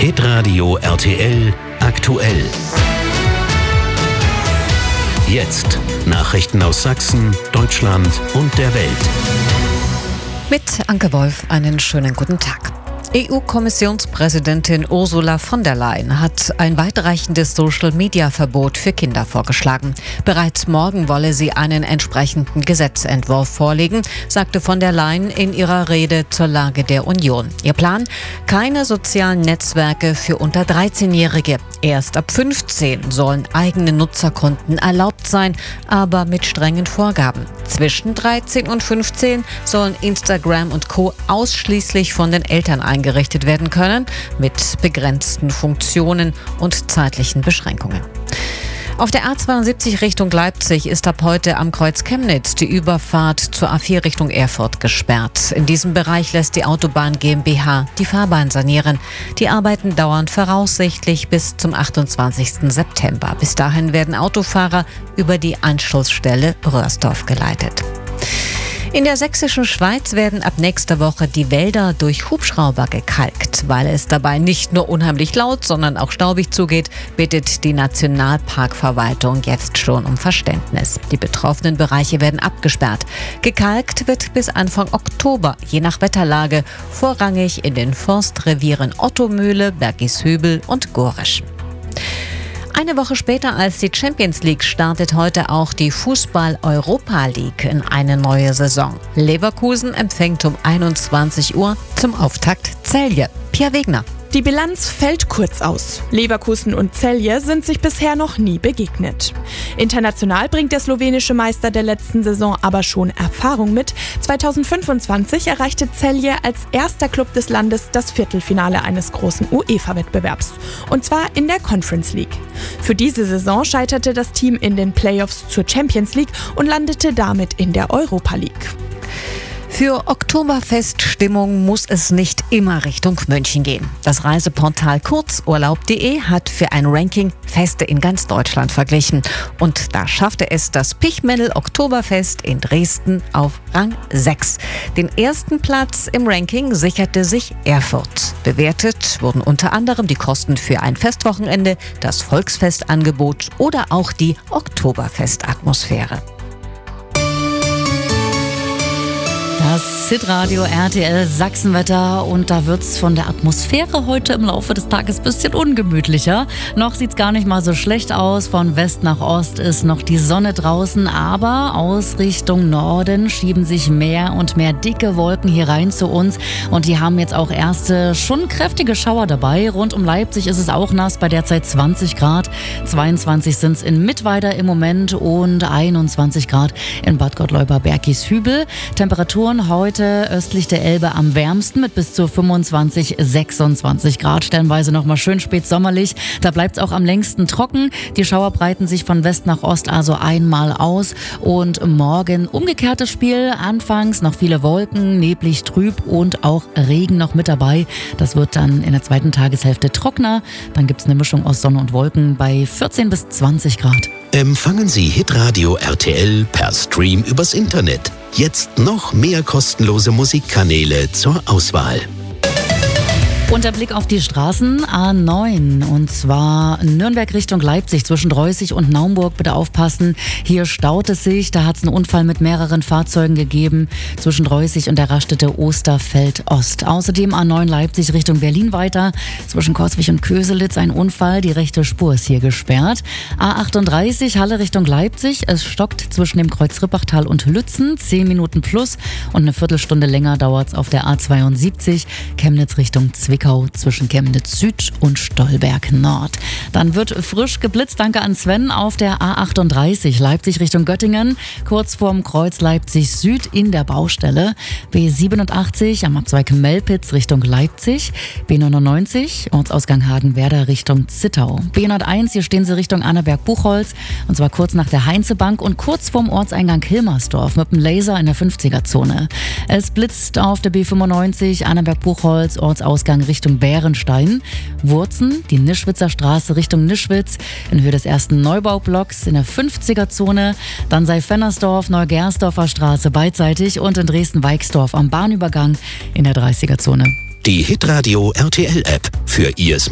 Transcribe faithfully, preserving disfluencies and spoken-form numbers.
Hitradio R T L aktuell. Jetzt Nachrichten aus Sachsen, Deutschland und der Welt. Mit Anke Wolf einen schönen guten Tag. E U-Kommissionspräsidentin Ursula von der Leyen hat ein weitreichendes Social-Media-Verbot für Kinder vorgeschlagen. Bereits morgen wolle sie einen entsprechenden Gesetzentwurf vorlegen, sagte von der Leyen in ihrer Rede zur Lage der Union. Ihr Plan? Keine sozialen Netzwerke für unter dreizehnjährige. Erst ab fünfzehn sollen eigene Nutzerkonten erlaubt sein, aber mit strengen Vorgaben. Zwischen dreizehn und fünfzehn sollen Instagram und Co. ausschließlich von den Eltern eingerichtet werden können, mit begrenzten Funktionen und zeitlichen Beschränkungen. Auf der A zweiundsiebzig Richtung Leipzig ist ab heute am Kreuz Chemnitz die Überfahrt zur A vier Richtung Erfurt gesperrt. In diesem Bereich lässt die Autobahn GmbH die Fahrbahn sanieren. Die Arbeiten dauern voraussichtlich bis zum achtundzwanzigsten September. Bis dahin werden Autofahrer über die Anschlussstelle Röhrsdorf geleitet. In der sächsischen Schweiz werden ab nächster Woche die Wälder durch Hubschrauber gekalkt. Weil es dabei nicht nur unheimlich laut, sondern auch staubig zugeht, bittet die Nationalparkverwaltung jetzt schon um Verständnis. Die betroffenen Bereiche werden abgesperrt. Gekalkt wird bis Anfang Oktober, je nach Wetterlage, vorrangig in den Forstrevieren Ottomühle, Bergishübel und Goresch. Eine Woche später als die Champions League startet heute auch die Fußball-Europa League in eine neue Saison. Leverkusen empfängt um einundzwanzig Uhr zum Auftakt Celje. Pia Wegner. Die Bilanz fällt kurz aus. Leverkusen und Celje sind sich bisher noch nie begegnet. International bringt der slowenische Meister der letzten Saison aber schon Erfahrung mit. zweitausendfünfundzwanzig erreichte Celje als erster Club des Landes das Viertelfinale eines großen UEFA-Wettbewerbs. Und zwar in der Conference League. Für diese Saison scheiterte das Team in den Playoffs zur Champions League und landete damit in der Europa League. Für Oktoberfeststimmung muss es nicht immer Richtung München gehen. Das Reiseportal kurzurlaub punkt de hat für ein Ranking Feste in ganz Deutschland verglichen. Und da schaffte es das Pichmendel Oktoberfest in Dresden auf Rang sechs. Den ersten Platz im Ranking sicherte sich Erfurt. Bewertet wurden unter anderem die Kosten für ein Festwochenende, das Volksfestangebot oder auch die Oktoberfestatmosphäre. Das Hitradio R T L Sachsenwetter, und da wird's von der Atmosphäre heute im Laufe des Tages ein bisschen ungemütlicher. Noch sieht's gar nicht mal so schlecht aus. Von West nach Ost ist noch die Sonne draußen, aber aus Richtung Norden schieben sich mehr und mehr dicke Wolken hier rein zu uns, und die haben jetzt auch erste, schon kräftige Schauer dabei. Rund um Leipzig ist es auch nass, bei derzeit zwanzig Grad. zweiundzwanzig sind's in Mittweida im Moment und einundzwanzig Grad in Bad Gottleuba-Bergishübel. Temperaturen heute östlich der Elbe am wärmsten mit bis zu fünfundzwanzig, sechsundzwanzig Grad. Stellenweise nochmal schön spät sommerlich. Da bleibt es auch am längsten trocken. Die Schauer breiten sich von West nach Ost also einmal aus. Und morgen umgekehrtes Spiel. Anfangs noch viele Wolken, neblig, trüb und auch Regen noch mit dabei. Das wird dann in der zweiten Tageshälfte trockener. Dann gibt es eine Mischung aus Sonne und Wolken bei vierzehn bis zwanzig Grad. Empfangen Sie Hitradio R T L per Stream übers Internet. Jetzt noch mehr kostenlose Musikkanäle zur Auswahl. Und der Blick auf die Straßen, A neun, und zwar Nürnberg Richtung Leipzig zwischen Dreußig und Naumburg. Bitte aufpassen, hier staut es sich. Da hat es einen Unfall mit mehreren Fahrzeugen gegeben zwischen Dreußig und der Raststätte Osterfeld Ost. Außerdem A neun Leipzig Richtung Berlin weiter zwischen Coswig und Köselitz ein Unfall. Die rechte Spur ist hier gesperrt. A achtunddreißig Halle Richtung Leipzig. Es stockt zwischen dem Kreuz Rippachtal und Lützen. zehn Minuten plus, und eine Viertelstunde länger dauert es auf der A zweiundsiebzig Chemnitz Richtung Zwickau zwischen Chemnitz Süd und Stolberg Nord. Dann wird frisch geblitzt, danke an Sven, auf der A achtunddreißig Leipzig Richtung Göttingen, kurz vorm Kreuz Leipzig Süd in der Baustelle. B siebenundachtzig am Abzweig Melpitz Richtung Leipzig. B neunundneunzig Ortsausgang Hagenwerder Richtung Zittau. B hunderteins, hier stehen Sie Richtung Annaberg-Buchholz, und zwar kurz nach der Heinzebank und kurz vorm Ortseingang Hilmersdorf mit dem Laser in der fünfziger-Zone. Es blitzt auf der B fünfundneunzig Annaberg-Buchholz, Ortsausgang Richtung Bärenstein. Wurzen, die Nischwitzer Straße Richtung Nischwitz in Höhe des ersten Neubaublocks in der fünfziger-Zone. Dann sei Fennersdorf, Neugersdorfer Straße beidseitig und in Dresden-Weixdorf am Bahnübergang in der dreißiger-Zone. Die Hitradio R T L App für Ihr